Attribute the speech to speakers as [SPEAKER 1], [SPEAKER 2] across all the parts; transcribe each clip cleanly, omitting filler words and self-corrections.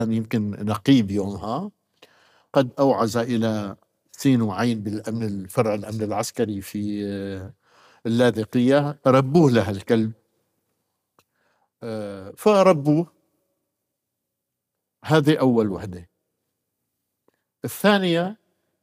[SPEAKER 1] يمكن نقيب يومها قد أوعز إلى سين وعين بالأمن الفرع الأمن العسكري في اللاذقية، ربوه لها الكلب. فربوه. هذه أول وحدة. الثانية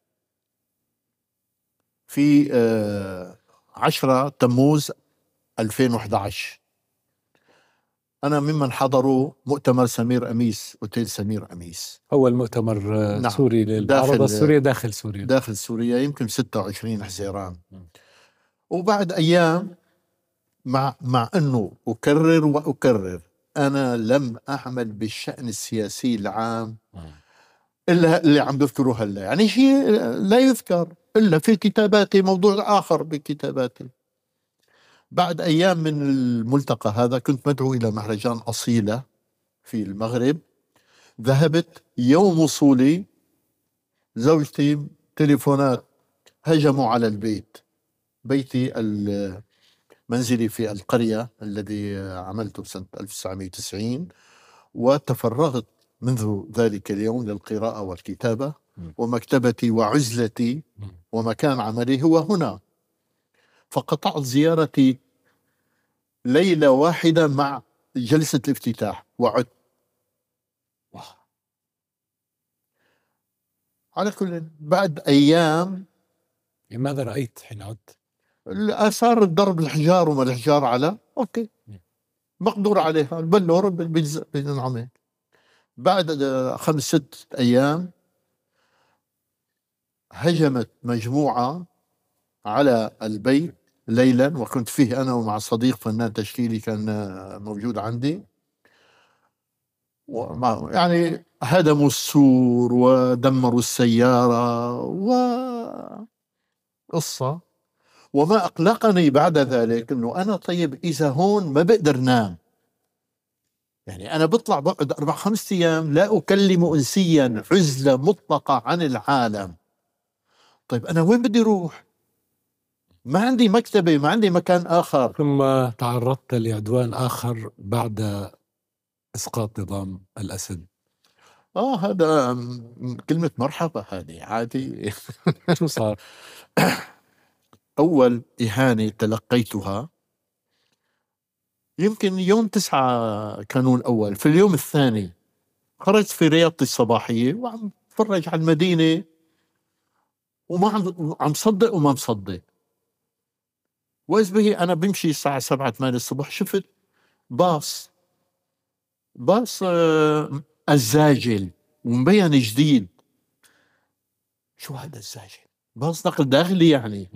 [SPEAKER 1] في 10 تموز 2011، أنا ممن حضروا مؤتمر سمير أميس، أوتيل سمير أميس،
[SPEAKER 2] أول مؤتمر
[SPEAKER 1] نعم.
[SPEAKER 2] سوري للمعارضة السورية داخل سوريا.
[SPEAKER 1] داخل سوريا يمكن 26 حزيران. وبعد أيام مع أنه أكرر وأكرر أنا لم أعمل بالشأن السياسي العام إلا اللي عم بذكره هلا، يعني شيء لا يذكر إلا في كتاباتي، موضوع آخر بكتاباتي. بعد أيام من الملتقى هذا كنت مدعو إلى مهرجان أصيلة في المغرب. ذهبت يوم وصولي زوجتي تليفونات هجموا على البيت، بيتي منزلي في القرية الذي عملته سنة 1990، وتفرغت منذ ذلك اليوم للقراءة والكتابة، ومكتبتي وعزلتي ومكان عملي هو هنا. فقطعت زيارتي ليلة واحدة مع جلسة الافتتاح وعدت. على كل، بعد أيام
[SPEAKER 2] ماذا رأيت حين عدت؟
[SPEAKER 1] الآثار الضرب، الحجار وما الحجار على أوكي مقدور عليها، البلور بينعمل. بعد 5-6 أيام هجمت مجموعة على البيت ليلا، وكنت فيه أنا ومع صديق فنان تشكيلي كان موجود عندي، يعني هدموا السور ودمروا السيارة وقصة. وما أقلقني بعد ذلك أنه أنا طيب إذا هون ما بقدر نام، يعني أنا بطلع بقعد 4-5 أيام لا أكلم إنسيا، عزلة مطلقة عن العالم. طيب أنا وين بدي روح؟ ما عندي مكتبة، ما عندي مكان آخر.
[SPEAKER 2] ثم تعرضت لعدوان آخر بعد إسقاط نظام الأسد.
[SPEAKER 1] هذا كلمة مرحبا، هذه عادي.
[SPEAKER 2] شو صار؟
[SPEAKER 1] أول إهانة تلقيتها يمكن يوم 9 كانون أول. في اليوم الثاني خرجت في رياضتي الصباحية وعم اتفرج على المدينة، وما عم صدق وما مصدق. وإذ به أنا بمشي الساعة 7-8 الصبح، شفت باص الزاجل ومبين جديد. شو هذا الزاجل؟ باص نقل داخلي يعني.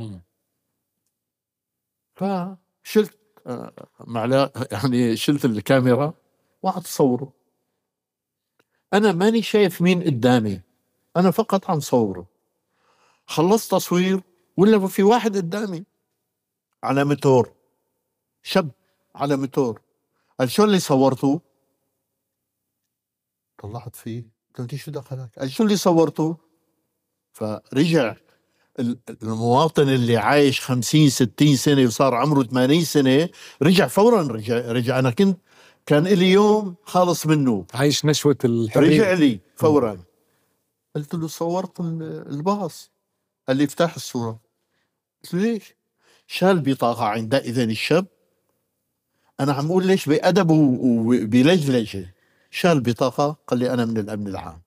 [SPEAKER 1] فشلت يعني شلت الكاميرا وقعدت صوره. أنا ماني شايف مين قدامي، أنا فقط عم صوره. خلصت تصوير ولا في واحد قدامي على موتور، شاب على موتور. قال شو اللي صورته؟ طلعت فيه قلت شو دخلك؟ قال شو اللي صورته؟ فرجع المواطن اللي عايش 50-60 سنة وصار عمره 80 سنة، رجع فورا. رجع أنا كان إلي يوم خالص منه،
[SPEAKER 2] عايش نشوة الحرية.
[SPEAKER 1] رجع لي فورا. قلت له صورت الباص. قال لي افتح الصورة. قلت له ليش؟ شال بطاقة عندئذ الشاب، أنا عم أقول ليش بأدب وبلجلجة. شال بطاقة قال لي أنا من الأمن العام.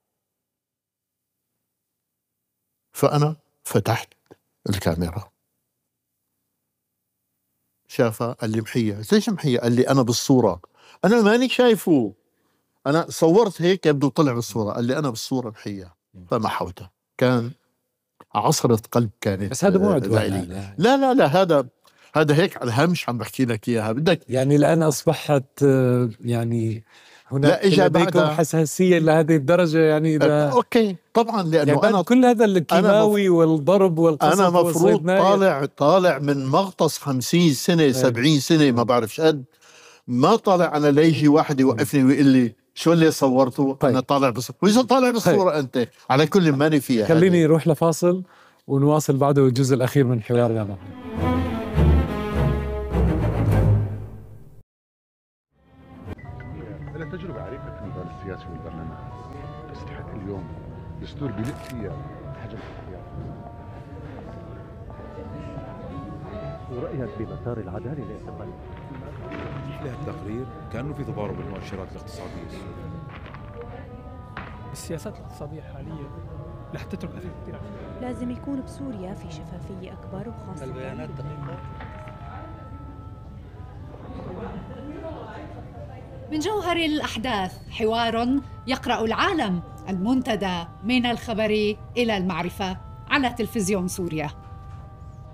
[SPEAKER 1] فأنا فتحت الكاميرا، شافها قال لي محية. ليش محية؟ قال لي أنا بالصورة، أنا ماني شايفه، أنا صورت هيك يبدو طلع بالصورة. قال لي أنا بالصورة محية. فمحوتها. كان عصرة قلب كانت.
[SPEAKER 2] بس هذا مو عدوان.
[SPEAKER 1] لا لا لا، هذا هيك على الهمش عم بحكي لك إياها. بدك
[SPEAKER 2] يعني الآن أصبحت يعني هناك
[SPEAKER 1] لا
[SPEAKER 2] لديكم حساسية لهذه الدرجة؟ يعني إذا
[SPEAKER 1] أوكي طبعا، لأنه
[SPEAKER 2] يعني
[SPEAKER 1] أنا
[SPEAKER 2] كل هذا الكيماوي والضرب والقصف،
[SPEAKER 1] أنا مفروض طالع من مغطس 50 سنة 70 سنة ما بعرف قد، ما طالع أنا ليجي واحد يوقفني ويقول لي شو اللي صورته. طيب. أنا طالع بالصورة. وإذا طالع بالصورة طيب. أنت على كل ماني فيها.
[SPEAKER 2] خليني نروح لفاصل ونواصل بعده الجزء الأخير من حوارنا معه.
[SPEAKER 3] تجربة عريقة في المجال السياسي والبرلمان. تستحق اليوم دستور بيلق فيها حجم الحياة.
[SPEAKER 4] ورأيك بمسار العدالة الاعتقالي؟
[SPEAKER 5] مثل التقرير كأنه في تضارب المؤشرات الاقتصادية السورية.
[SPEAKER 6] السياسات الاقتصادية الحالية رح تترك أثر كثير.
[SPEAKER 7] لازم يكون بسوريا في شفافية أكبر وخاصة
[SPEAKER 8] البيانات دقيقة.
[SPEAKER 9] من جوهر الأحداث حوار يقرأ العالم، المنتدى من الخبر إلى المعرفة على تلفزيون سوريا.